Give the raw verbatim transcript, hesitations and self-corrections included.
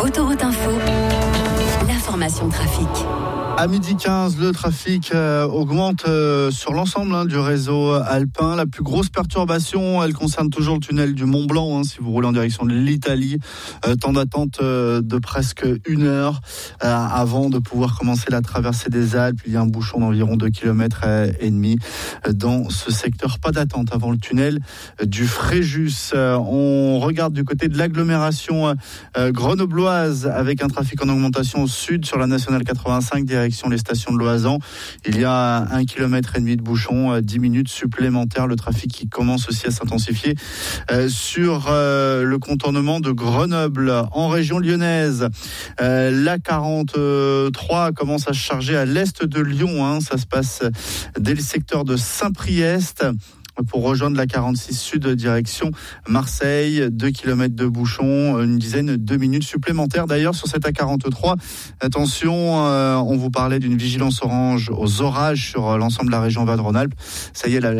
Autoroute Info, l'information trafic. À midi quinze, le trafic euh, augmente euh, sur l'ensemble hein, du réseau alpin. La plus grosse perturbation, elle concerne toujours le tunnel du Mont Blanc. Hein, si vous roulez en direction de l'Italie, euh, temps d'attente euh, de presque une heure euh, avant de pouvoir commencer la traversée des Alpes. Il y a un bouchon d'environ deux kilomètres et demi dans ce secteur. Pas d'attente avant le tunnel du Fréjus. Euh, on regarde du côté de l'agglomération euh, grenobloise avec un trafic en augmentation au sud sur la nationale quatre-vingt-cinq direction les stations de Loazan. Il y a un kilomètre et demi de bouchon, dix minutes supplémentaires. Le trafic qui commence aussi à s'intensifier euh, sur euh, le contournement de Grenoble en région lyonnaise. Euh, la quarante-trois commence à se charger à l'est de Lyon. Hein. Ça se passe dès le secteur de Saint-Priest. Pour rejoindre la quarante-six Sud direction Marseille, deux kilomètres de bouchon, une dizaine de minutes supplémentaires. D'ailleurs, sur cette A quarante-trois, attention, euh, on vous parlait d'une vigilance orange aux orages sur l'ensemble de la région Auvergne-Rhône-Alpes. Ça y est, la